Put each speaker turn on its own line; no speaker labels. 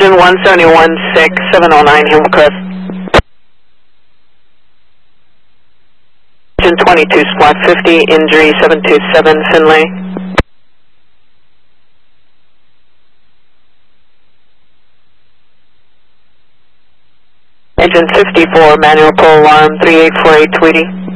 Engine 171-6-709 Hillcrest. Engine 22 Squawk 50, injury 727 Finlay. Engine 54, manual pull alarm 3848 Tweety.